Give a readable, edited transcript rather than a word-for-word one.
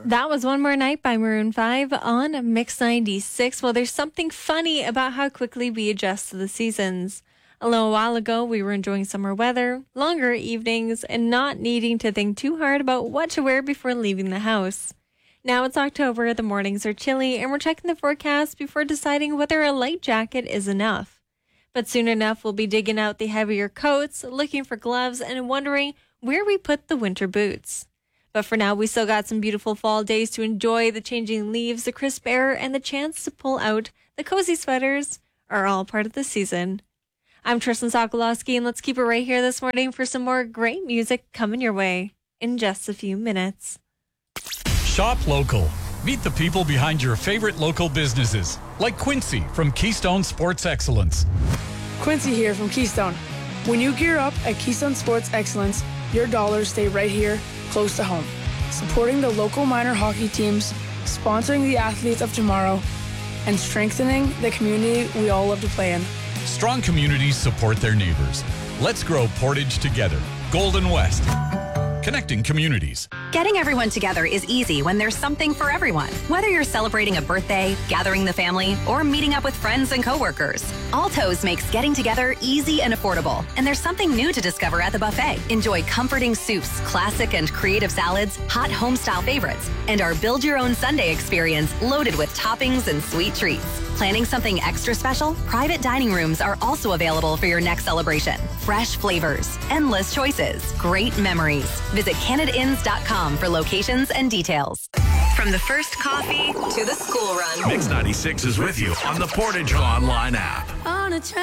That was One More Night by Maroon 5 on Mix 96. Well, there's something funny about how quickly we adjust to the seasons. A little while ago, we were enjoying summer weather, longer evenings, and not needing to think too hard about what to wear before leaving the house. Now it's October, the mornings are chilly, and we're checking the forecast before deciding whether a light jacket is enough. But soon enough, we'll be digging out the heavier coats, looking for gloves, and wondering where we put the winter boots. But for now, we still got some beautiful fall days to enjoy. The changing leaves, the crisp air, and the chance to pull out the cozy sweaters are all part of the season. I'm Tristan Sokolowski, and let's keep it right here this morning for some more great music coming your way in just a few minutes. Shop local. Meet the people behind your favorite local businesses, like Quincy from Keystone Sports Excellence. Quincy here from Keystone. When you gear up at Keystone Sports Excellence, your dollars stay right here, close to home, supporting the local minor hockey teams, sponsoring the athletes of tomorrow, and strengthening the community we all love to play in. Strong communities support their neighbors. Let's grow Portage together. Golden West. Connecting communities. Getting everyone together is easy when there's something for everyone. Whether you're celebrating a birthday, gathering the family, or meeting up with friends and coworkers, Alto's makes getting together easy and affordable. And there's something new to discover at the buffet. Enjoy comforting soups, classic and creative salads, hot home-style favorites, and our build-your-own Sunday experience loaded with toppings and sweet treats. Planning something extra special? Private dining rooms are also available for your next celebration. Fresh flavors, endless choices, great memories. Visit CanadaInns.com for locations and details. From the first coffee to the school run. Mix 96 is with you on the Portage Online app. On a